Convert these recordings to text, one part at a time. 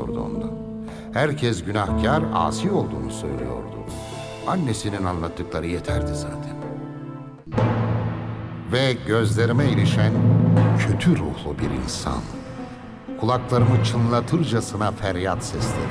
isteniyordu ondan. Herkes günahkar, asi olduğunu söylüyordu. Annesinin anlattıkları yeterdi zaten. Ve gözlerime ilişen kötü ruhlu bir insan. Kulaklarımı çınlatırcasına feryat sesleri.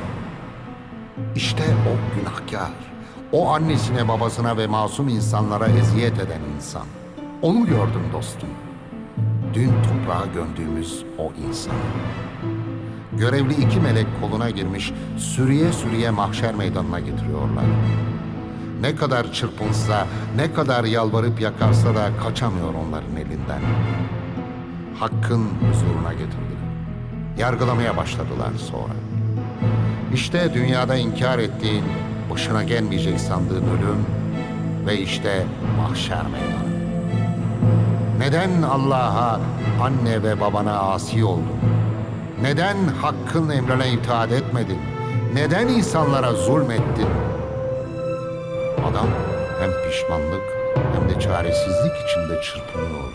İşte o günahkar, o annesine, babasına ve masum insanlara eziyet eden insan. Onu gördüm dostum. Dün toprağa gömdüğümüz o insan. Görevli 2 melek koluna girmiş, sürüye sürüye mahşer meydanına getiriyorlar. Ne kadar çırpınsa, ne kadar yalvarıp yakarsa da kaçamıyor onların elinden. Hakkın huzuruna getirdiler. Yargılamaya başladılar sonra. İşte dünyada inkar ettiğin, başına gelmeyecek sandığın ölüm ve işte mahşer meydanı. Neden Allah'a, anne ve babana asi oldun? Neden hakkın emrine itaat etmedin? Neden insanlara zulmettin? Adam hem pişmanlık hem de çaresizlik içinde çırpınıyordu.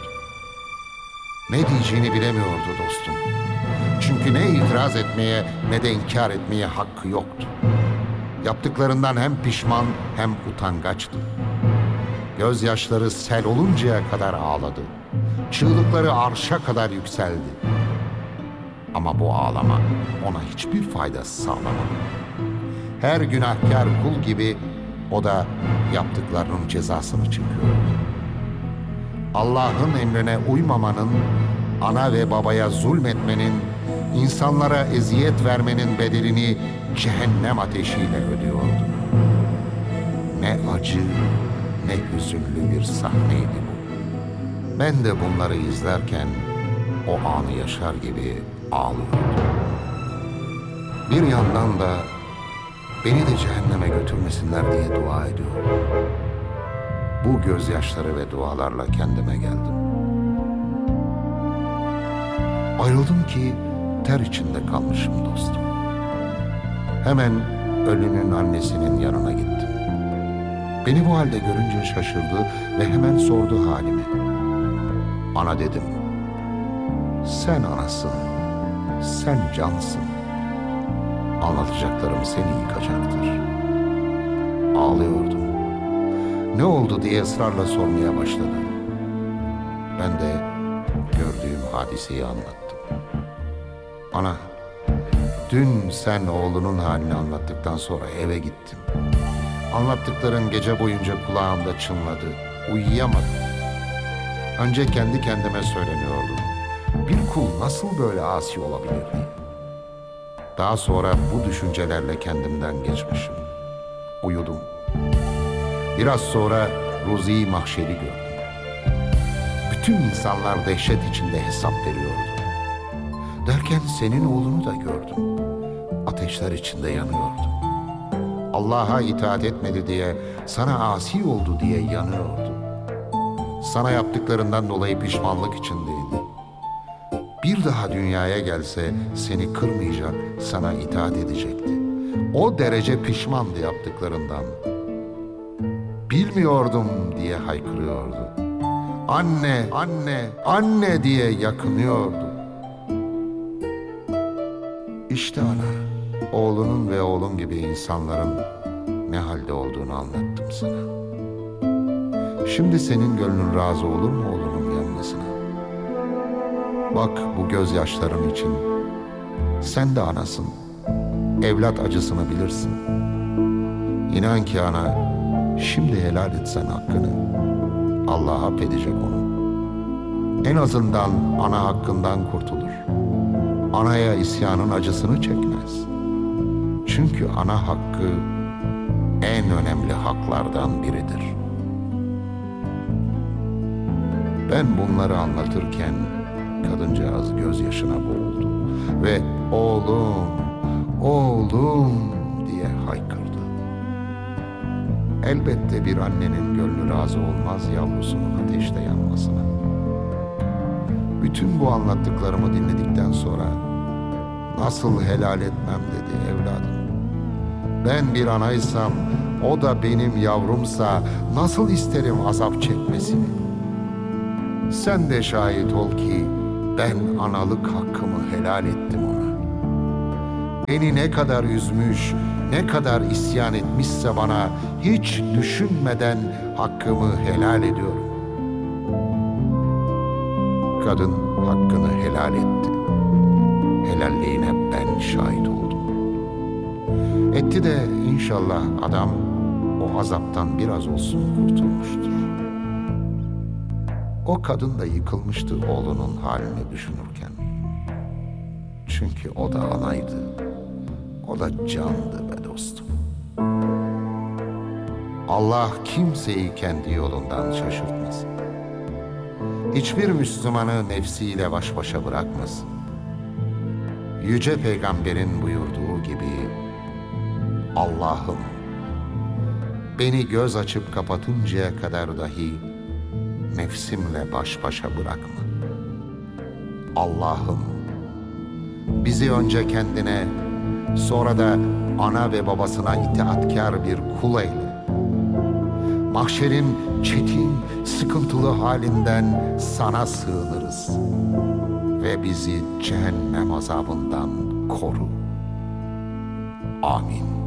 Ne diyeceğini bilemiyordu dostum. Çünkü ne itiraz etmeye ne de inkar etmeye hakkı yoktu. Yaptıklarından hem pişman hem utangaçtı. Gözyaşları sel oluncaya kadar ağladı. Çığlıkları arşa kadar yükseldi. Ama bu ağlama ona hiçbir fayda sağlamadı. Her günahkar kul gibi o da yaptıklarının cezasını çekiyordu. Allah'ın emrine uymamanın, ana ve babaya zulmetmenin, insanlara eziyet vermenin bedelini cehennem ateşiyle ödüyordu. Ne acı, ne hüzünlü bir sahneydi bu. Ben de bunları izlerken o anı yaşar gibi ağlıyordum. Bir yandan da beni de cehenneme götürmesinler diye dua ediyorum. Bu gözyaşları ve dualarla kendime geldim. Ayrıldım ki ter içinde kalmışım dostum. Hemen ölünün annesinin yanına gittim. Beni bu halde görünce şaşırdı ve hemen sordu halimi. Ana dedim, sen anasın, sen cansın. Anlatacaklarım seni yıkacaktır. Ağlıyordum. Ne oldu diye ısrarla sormaya başladı. Ben de gördüğüm hadiseyi anlattım. Ana, dün sen oğlunun halini anlattıktan sonra eve gittim. Anlattıkların gece boyunca kulağımda çınladı. Uyuyamadım. Önce kendi kendime söyleniyordum. Bir kul nasıl böyle asi olabilir diye. Daha sonra bu düşüncelerle kendimden geçmişim. Uyudum. Biraz sonra Ruzi Mahşer'i gördüm. Bütün insanlar dehşet içinde hesap veriyordu. Derken senin oğlunu da gördüm. Ateşler içinde yanıyordu. Allah'a itaat etmedi diye, sana asi oldu diye yanıyordu. Sana yaptıklarından dolayı pişmanlık içindeydi. Bir daha dünyaya gelse seni kırmayacak, sana itaat edecekti. O derece pişmandı yaptıklarından. Bilmiyordum diye haykırıyordu. Anne, anne, anne diye yakınıyordu. İşte ana, oğlunun ve oğlum gibi insanların ne halde olduğunu anlattım sana. Şimdi senin gönlün razı olur mu oğlunun yanmasına? Bak bu gözyaşların için. Sen de anasın. Evlat acısını bilirsin. İnan ki ana, şimdi helal etsen hakkını. Allah affedecek onu. En azından ana hakkından kurtulur. Anaya isyanın acısını çekmez. Çünkü ana hakkı en önemli haklardan biridir. Ben bunları anlatırken kadıncağız gözyaşına boğuldu ve oğlum, oğlum diye haykırdı. Elbette bir annenin gönlü razı olmaz yavrusunun ateşte yanmasına. Bütün bu anlattıklarımı dinledikten sonra nasıl helal etmem dedi evladım. Ben bir anaysam, o da benim yavrumsa nasıl isterim azap çekmesini? Sen de şahit ol ki ben analık hakkımı helal ettim ona. Beni ne kadar üzmüş, ne kadar isyan etmişse bana hiç düşünmeden hakkımı helal ediyorum. Kadın hakkını helal etti. Helalliğine ben şahit oldum. Etti de inşallah adam o azaptan biraz olsun kurtulmuştur. O kadın da yıkılmıştı oğlunun halini düşünürken. Çünkü o da anaydı, o da candı be dostum. Allah kimseyi kendi yolundan şaşırtmasın. Hiçbir Müslümanı nefsiyle baş başa bırakmasın. Yüce Peygamber'in buyurduğu gibi, Allah'ım beni göz açıp kapatıncaya kadar dahi nefsimle baş başa bırakma. Allah'ım bizi önce kendine, sonra da ana ve babasına itaatkar bir kul eyle. Mahşerin çetin, sıkıntılı halinden sana sığınırız ve bizi cehennem azabından koru. Amin.